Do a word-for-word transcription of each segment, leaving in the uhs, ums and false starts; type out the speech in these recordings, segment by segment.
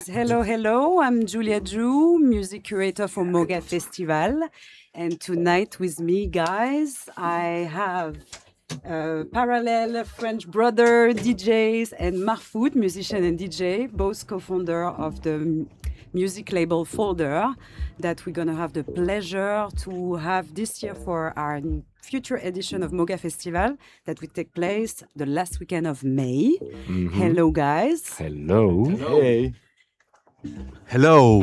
Hello, hello. I'm Julia Drew, music curator for Moga Festival. And tonight with me, guys, I have uh, Parallel French brother D Js and Marfoud, musician and D J, both co-founder of the m- music label Folder, that we're going to have the pleasure to have this year for our n- future edition of Moga Festival that will take place the last weekend of May. Hello, guys. Hello. Hey. Hello.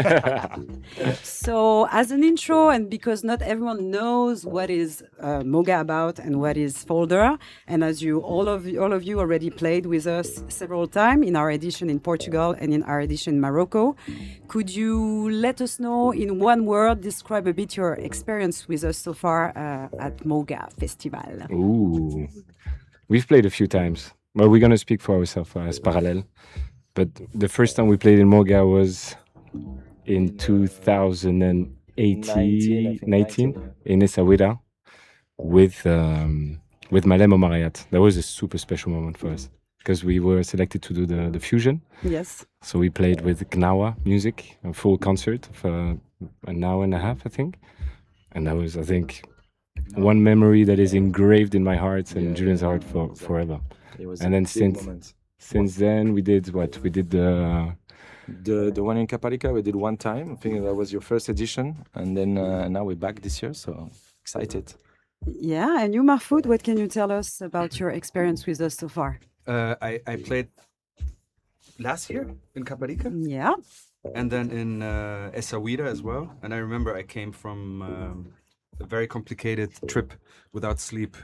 So, as an intro, and because not everyone knows what is uh, Moga about and what is Folder, and as you all of you, all of you already played with us several times in our edition in Portugal and in our edition in Morocco, could you let us know in one word, describe a bit your experience with us so far uh, at Moga Festival? Ooh. We've played a few times. Well, we're going to speak for ourselves uh, as Parallel. But the first time we played in Moga was in two thousand eighteen, nineteen in Essaouira with um, with Malem Omarayat. That was a super special moment for us because we were selected to do the, the fusion. Yes. So we played with Gnawa music, a full concert of uh, an hour and a half, I think. And that was, I think, one memory that is engraved in my heart and Yeah, Julian's yeah, heart for exactly. forever. It was And a then big since moment. since then we did what? We did the The the one in Caparica we did one time. I think that was your first edition, and then uh, now we're back this year. So excited. Yeah, and you, Marfoud, what can you tell us about your experience with us so far? Uh, I, I played last year in Caparica Yeah. and then in uh, Essaouira as well. And I remember I came from um, a very complicated trip without sleep.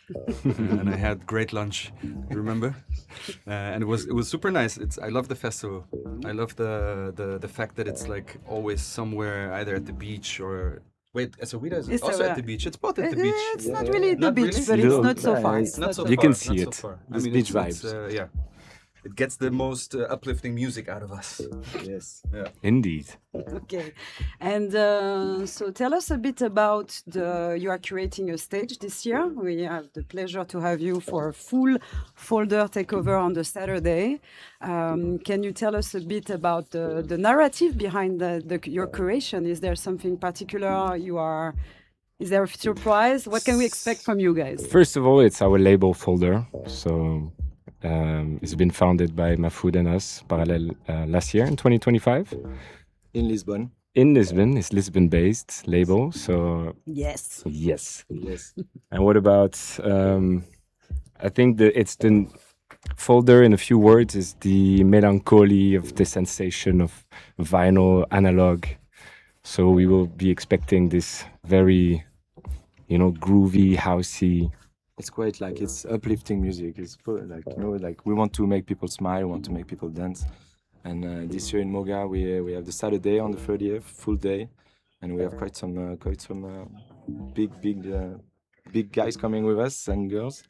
Uh, and I had great lunch. Remember? Uh, and it was it was super nice. It's I love the festival. I love the the the fact that it's like always somewhere either at the beach or wait, Essaouira is It's also a- at the beach. It's both at the Uh, beach. It's Yeah, not yeah, really yeah. the Not beach, really? but it's Little- not so yeah, far. it's It's Not so You far, can see not so it. far. There's mean, beach it's- it's, vibes. uh, yeah, it gets the most uh, uplifting music out of us. Yes. Indeed. Okay, and uh, so tell us a bit about the. You are curating a stage this year. We have the pleasure to have you for a full Folder takeover on the Saturday. Um, can you tell us a bit about the, the narrative behind the, the, your curation? Is there something particular you are? Is there a surprise? What can we expect from you guys? First of all, it's our label Folder. So um, it's been founded by Mafoud and us, Parallel, uh, last year in twenty twenty-five. In Lisbon. In Lisbon, it's Lisbon-based label. So Yes. yes. Yes. And what about? Um, I think that it's the Folder in a few words is the melancholy of the sensation of vinyl analog. So we will be expecting this very, you know, groovy, housey. It's quite like it's uplifting music. It's fu- like you know, like we want to make people smile, we want to make people dance. And uh, this year in Moga, we uh, we have the Saturday on the thirtieth, full day, and we have quite some uh, quite some uh, big big uh, big guys coming with us and girls.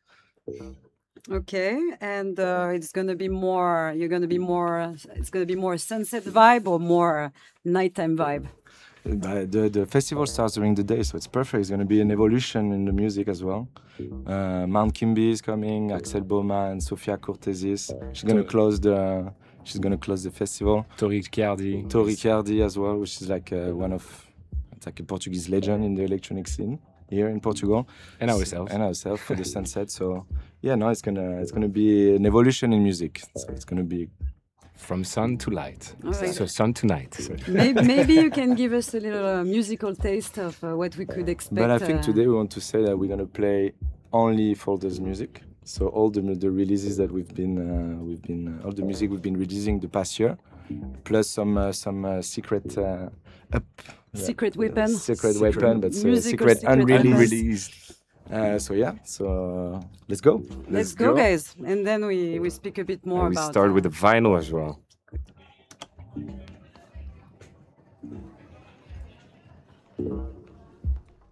Okay, and uh, it's gonna be more. You're gonna be more. It's gonna be more sunset vibe or more nighttime vibe. Uh, the the festival starts during the day, so it's perfect. It's going to be an evolution in the music as well. Uh, Mount Kimby is coming, Axel Boma and Sofia Cortesis. She's going to close the she's going to close the festival. Tori Ricciardi. Tori Ricciardi as well, which is like uh, one of it's like a Portuguese legend in the electronic scene here in Portugal. And ourselves. And ourselves for the sunset. So yeah, no, it's gonna it's gonna be an evolution in music. So it's gonna be From sun to light. All right. So sun to night. So- Maybe, maybe you can give us a little uh, musical taste of uh, what we could expect. But I think uh, today we want to say that we're gonna play only Folder's music. So all the the releases that we've been uh, we've been uh, all the music we've been releasing the past year, plus some uh, some uh, secret uh, up Secret weapon. secret, Secret weapon, but uh, musical secret, secret unreleased. Unreleased. Uh, so yeah, so uh, let's go. Let's go, guys, and then we we speak a bit more And we about. start uh, with the vinyl as well. Thank